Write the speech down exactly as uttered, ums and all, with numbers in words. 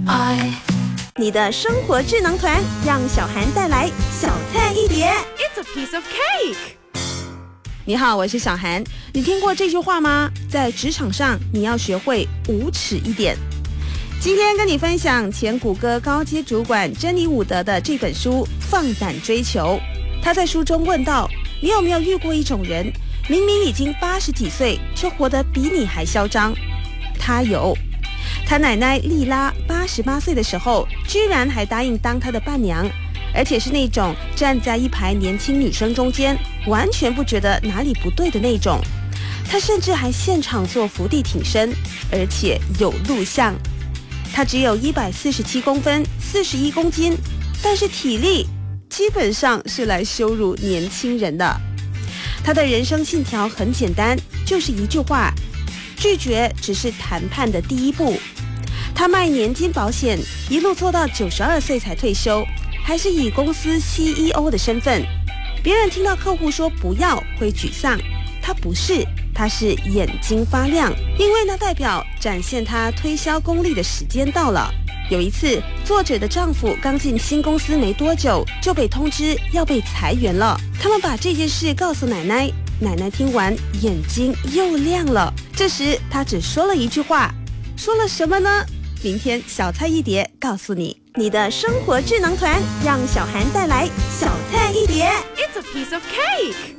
I 你的生活智囊团，让小涵带来小菜一碟。 It's a piece of cake。 你好，我是小涵。你听过这句话吗？在职场上，你要学会无耻一点。今天跟你分享前谷歌高阶主管珍妮伍德的这本书《放胆追求》。他在书中问道：你有没有遇过一种人，明明已经八十几岁，却活得比你还嚣张？他有。他奶奶莉拉八十八岁的时候，居然还答应当他的伴娘，而且是那种站在一排年轻女生中间，完全不觉得哪里不对的那种。他甚至还现场做伏地挺身，而且有录像。他只有一百四十七公分，四十一公斤，但是体力基本上是来羞辱年轻人的。他的人生信条很简单，就是一句话：拒绝只是谈判的第一步。他卖年金保险，一路做到九十二岁才退休，还是以公司 C E O 的身份。别人听到客户说不要会沮丧，他不是，他是眼睛发亮，因为那代表展现他推销功力的时间到了。有一次，作者的丈夫刚进新公司没多久，就被通知要被裁员了。他们把这件事告诉奶奶，奶奶听完眼睛又亮了。这时她只说了一句话，说了什么呢？明天小菜一碟告诉你。你的生活智囊团，让小涵带来小菜一碟。 It's a piece of cake。